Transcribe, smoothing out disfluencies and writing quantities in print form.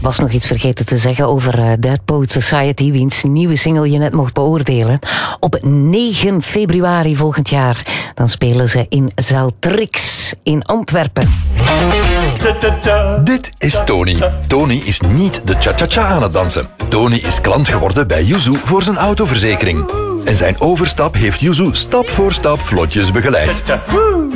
was nog iets vergeten te zeggen over Dead Poets Society, wiens nieuwe single je net mocht beoordelen. Op 9 februari volgend jaar, dan spelen ze in Zaal Trix in Antwerpen. Dit is Tony. Tony is niet de cha-cha-cha aan het dansen. Tony is klant geworden bij Yuzu voor zijn autoverzekering. En zijn overstap heeft Yuzu stap voor stap vlotjes begeleid.